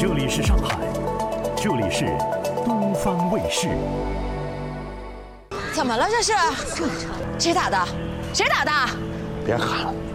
这里是上海，这里是东方卫视。 怎么了这是？谁打的？谁打的？ 别喊了！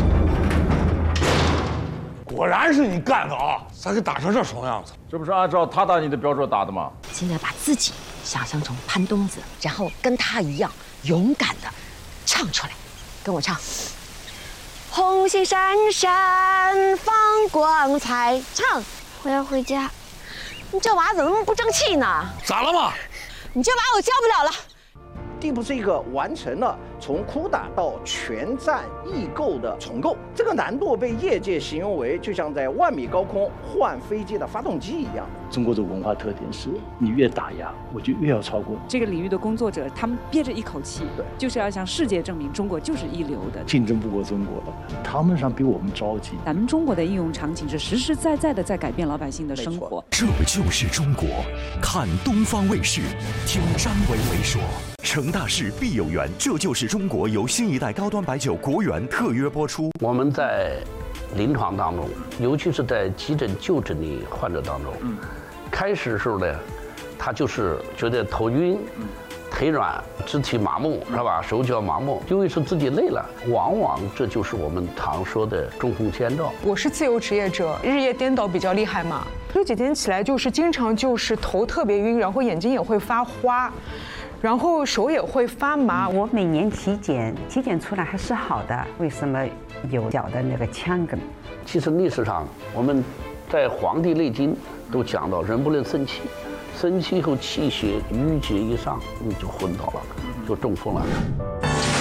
果然是你干的啊！咋给打成这怂样子？ 这不是按照他打你的标准打的吗？ 现在把自己想象成潘冬子，然后跟他一样勇敢的唱出来，跟我唱。红星闪闪放光彩，唱。 我要回家。 你这娃怎么那么不争气呢？ 咋了嘛？ 你这娃我教不了了。 地步是一个完成了从哭打到全站异构的重构，这个难度被业界形容为就像在万米高空换飞机的发动机一样。 中国的文化特点是，你越打压，我就越要超过你。 这个领域的工作者，他们憋着一口气，就是要向世界证明中国就是一流的， 竞争不过中国的，他们上比我们着急。 咱们中国的应用场景是实实在在的在改变老百姓的生活。 这就是中国，看东方卫视，听张维维说。成大事必有缘，这就是中国由新一代高端白酒国源特约播出。 我们在临床当中，尤其是在急诊就诊的患者当中，开始的时候呢，他就是觉得头晕、腿软、肢体麻木，是吧？手脚麻木，因为是自己累了，往往这就是我们常说的中风先兆。 我是自由职业者，日夜颠倒比较厉害嘛，这几天起来就是经常就是头特别晕，然后眼睛也会发花。然后手也会发麻。 我每年体检出来还是好的，为什么有脚的那个腔梗？ 其实历史上我们在《黄帝内经》都讲到，人不能生气，生气后气血郁结一上，你就昏倒了，就中风了。